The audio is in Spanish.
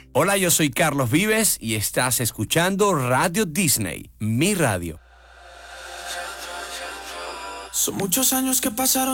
Hola, yo soy Carlos Vives y estás escuchando Radio Disney, mi radio. Son muchos años que pasaron.